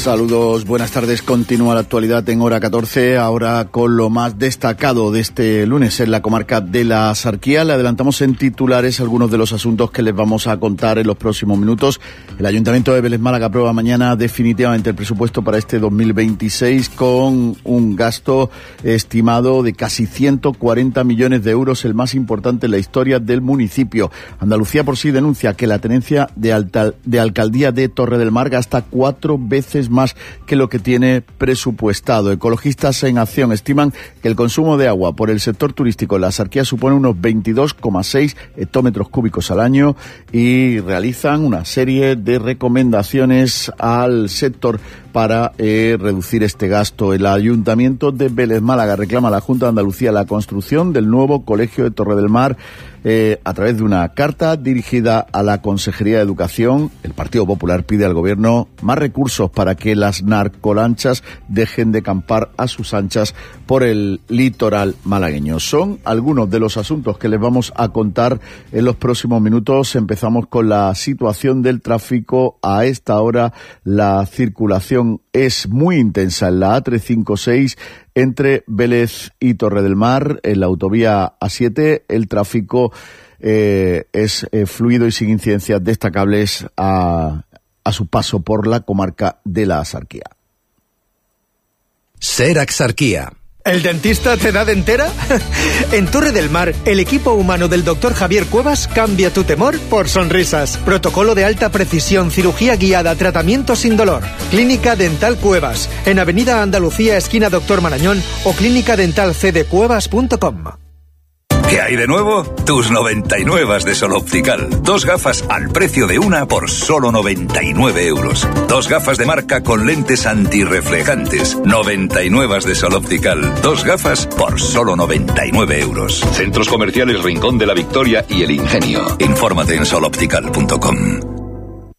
Saludos, buenas tardes. Continúa la actualidad en hora 14, ahora con lo más destacado de este lunes en la comarca de la Axarquía. Le adelantamos en titulares algunos de los asuntos que les vamos a contar en los próximos minutos. El Ayuntamiento de Vélez Málaga aprueba mañana definitivamente el presupuesto para este 2026 con un gasto estimado de casi 140 millones de euros, el más importante en la historia del municipio. Andalucía por sí denuncia que la tenencia de alcaldía de Torredemar gasta 4 veces más que lo que tiene presupuestado. Ecologistas en Acción estiman que el consumo de agua por el sector turístico en la Axarquía supone unos 22,6 hectómetros cúbicos al año y realizan una serie de recomendaciones al sector para reducir este gasto. El Ayuntamiento de Vélez Málaga reclama a la Junta de Andalucía la construcción del nuevo colegio de Torredemar a través de una carta dirigida a la Consejería de Educación. El Partido Popular pide al Gobierno más recursos para que las narcolanchas dejen de campar a sus anchas por el litoral malagueño. Son algunos de los asuntos que les vamos a contar en los próximos minutos. Empezamos con la situación del tráfico. A esta hora la circulación es muy intensa en la A356 entre Vélez y Torredemar. En la autovía A7 el tráfico es fluido y sin incidencias destacables a su paso por la comarca de la Axarquía. Ser Axarquía. ¿El dentista te da dentera? En Torredemar, el equipo humano del Dr. Javier Cuevas cambia tu temor por sonrisas. Protocolo de alta precisión, cirugía guiada, tratamiento sin dolor. Clínica Dental Cuevas, en Avenida Andalucía, esquina Doctor Marañón o clínicadentalcdcuevas.com. ¿Qué hay de nuevo? Tus 99 de Sol Optical. 2 gafas al precio de una por solo 99 euros. 2 gafas de marca con lentes antirreflejantes. 99 de Sol Optical. 2 gafas por solo 99 euros. Centros comerciales Rincón de la Victoria y El Ingenio. Infórmate en soloptical.com.